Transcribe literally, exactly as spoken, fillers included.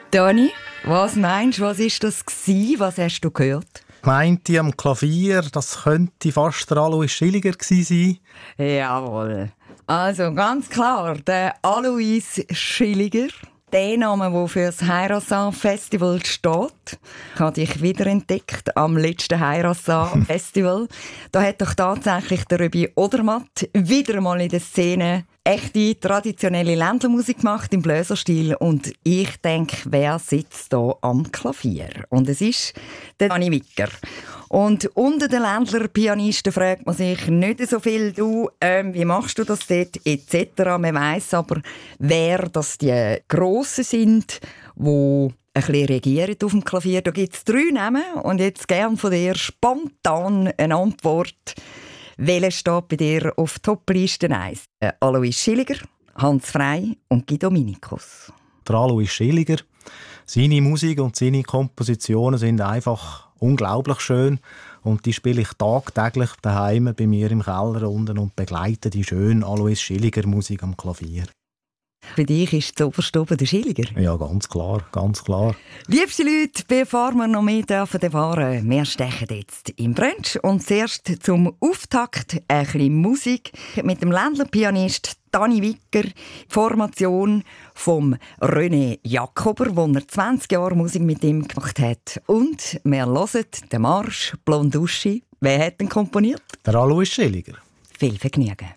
Dani, was meinst du, was ist das gewesen? Was hast du gehört? Meinte am Klavier, das könnte fast der Alois Schilliger gewesen sein. Jawohl. Also ganz klar, der Alois Schilliger. Der Name, der für das Heirasan-Festival steht. Ich habe dich wiederentdeckt am letzten Heirasan-Festival. Da hat doch tatsächlich der Röbi Odermatt wieder mal in der Szene echte, traditionelle Ländlermusik gemacht im Bläserstil. Und ich denke, wer sitzt da am Klavier? Und es ist der Dani Wicker. Und unter den Ländler-Pianisten fragt man sich nicht so viel, du, ähm, wie machst du das dort, et cetera. Man weiss aber, wer das die Grossen sind, die ein bisschen regieren auf dem Klavier. Da gibt es drei Namen und jetzt gern von dir spontan eine Antwort. Welcher steht bei dir auf Top-Liste eins? Alois Schilliger, Hans Frey und Guido Dominikus. Der Alois Schilliger. Seine Musik und seine Kompositionen sind einfach unglaublich schön und die spiele ich tagtäglich daheim bei mir im Keller unten und begleite die schöne Alois Schilliger Musik am Klavier. Für dich ist das oberste oben der Schilliger? Ja, ganz klar, ganz klar. Liebste Leute, bevor wir noch mehr dürfen erfahren, wir stechen jetzt im Brunch und zuerst zum Auftakt ein bisschen Musik mit dem Ländler-Pianist Dani Wicker, Formation vom René Jakober, wo er zwanzig Jahre Musik mit ihm gemacht hat. Und wir hören den Marsch Blonduschi. Wer hat den komponiert? Der Alois Schilliger. Viel Vergnügen.